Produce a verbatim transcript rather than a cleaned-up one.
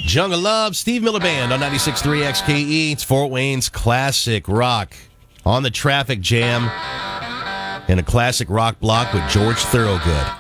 Jungle Love, Steve Miller Band on ninety-six point three X K E. It's Fort Wayne's classic rock. On the Traffic Jam in a classic rock block with George Thorogood.